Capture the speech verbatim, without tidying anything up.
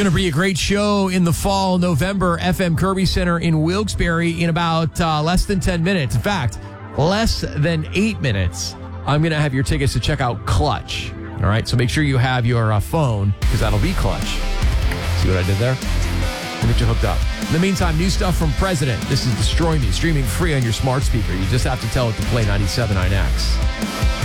Going to be a great show in the fall, November, F M Kirby Center in Wilkes-Barre in about uh, less than ten minutes. In fact, less than eight minutes. I'm going to have your tickets to check out Clutch. All right, so make sure you have your uh, phone because that'll be Clutch. See what I did there? We'll get you hooked up. In the meantime, new stuff from President. This is Destroy Me, streaming free on your smart speaker. You just have to tell it to play ninety-seven point nine X.